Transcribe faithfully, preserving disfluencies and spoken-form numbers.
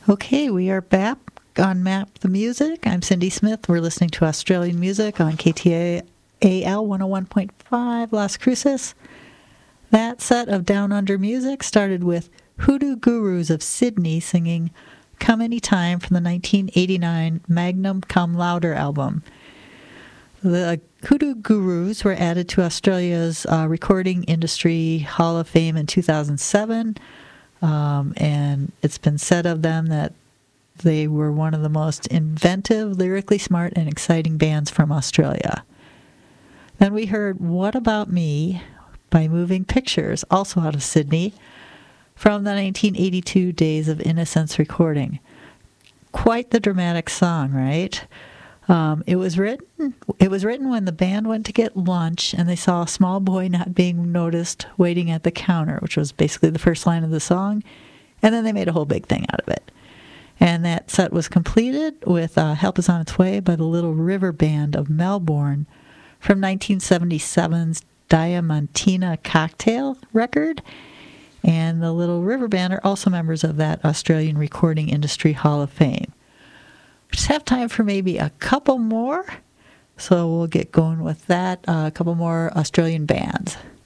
Okay, we are back on Map the Music. I'm Cindy Smith. We're listening to Australian music on K T A L one oh one point five Las Cruces. That set of Down Under music started with Hoodoo Gurus of Sydney singing Come Anytime from the nineteen eighty-nine Magnum Come Louder album. The Hoodoo Gurus were added to Australia's uh, Recording Industry Hall of Fame in two thousand seven, um, and it's been said of them that they were one of the most inventive, lyrically smart, and exciting bands from Australia. Then we heard What About Me by Moving Pictures, also out of Sydney, from the nineteen eighty-two Days of Innocence recording. Quite the dramatic song, right? Um, it was written. It was written when the band went to get lunch and they saw a small boy not being noticed waiting at the counter, which was basically the first line of the song, and then they made a whole big thing out of it. And that set was completed with uh, Help Is On Its Way by the Little River Band of Melbourne from nineteen seventy-seven's Diamantina Cocktail record. And the Little River Band are also members of that Australian Recording Industry Hall of Fame. We just have time for maybe a couple more, so we'll get going with that. Uh, a couple more Australian bands.